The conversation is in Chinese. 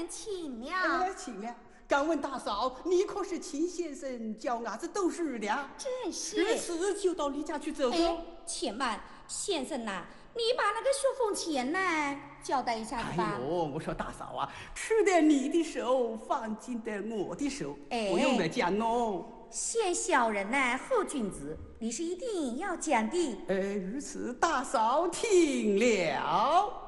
请了。 请了。敢问大嫂，你可是秦先生叫伢子都是的？ 正是。 这次就到你家去走走。 且慢，先生呐，你把那个书封钱呢交代一下子吧。 哎呦，我说大嫂啊，吃得你的手，放进得我的手，不用来讲哦。 先小人呢，后君子，你是一定要讲的。 如此，大嫂听了。